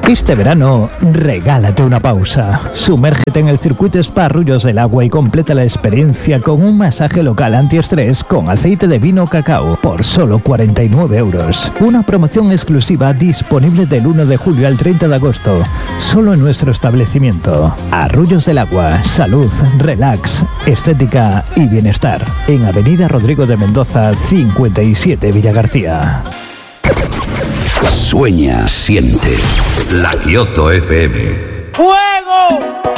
Este verano, regálate una pausa. Sumérgete en el circuito Spa Arroyos del Agua y completa la experiencia con un masaje local antiestrés con aceite de vino cacao por solo 49 euros. Una promoción exclusiva disponible del 1 de julio al 30 de agosto. Solo en nuestro establecimiento. Arroyos del Agua. Salud, relax, estética y bienestar. En Avenida Rodrigo de Mendoza, 57 Villagarcía. Sueña, siente. La Kyoto FM. ¡Fuego!